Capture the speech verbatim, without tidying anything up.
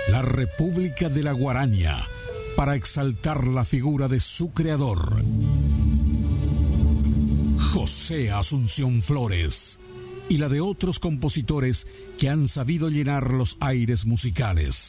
la República de la Guaraña, para exaltar la figura de su creador, José Asunción Flores, y la de otros compositores que han sabido llenar los aires musicales.